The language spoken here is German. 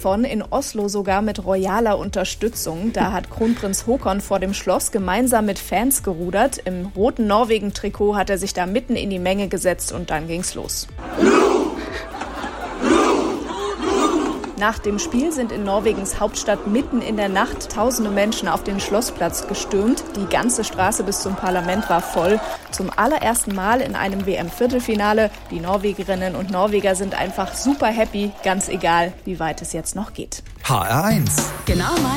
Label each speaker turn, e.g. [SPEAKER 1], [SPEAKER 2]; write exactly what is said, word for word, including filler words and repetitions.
[SPEAKER 1] von, in Oslo sogar mit royaler Unterstützung. Da hat Kronprinz Haakon vor dem Schloss gemeinsam mit Fans gerudert. Im roten Norwegen-Trikot hat er sich da mitten in die Menge gesetzt und dann ging's los. Nach dem Spiel sind in Norwegens Hauptstadt mitten in der Nacht tausende Menschen auf den Schlossplatz gestürmt. Die ganze Straße bis zum Parlament war voll. Zum allerersten Mal in einem W M-Viertelfinale. Die Norwegerinnen und Norweger sind einfach super happy, ganz egal, wie weit es jetzt noch geht.
[SPEAKER 2] H R eins.
[SPEAKER 3] Genau.